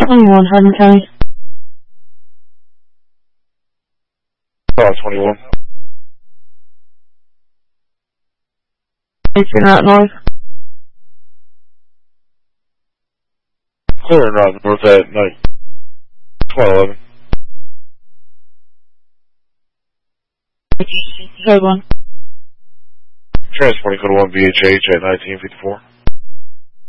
21, Hardin County. 21. Eastern Route North. Clear and Route North at night. 11. Code 1. Transporting code 1 VHH at 1954.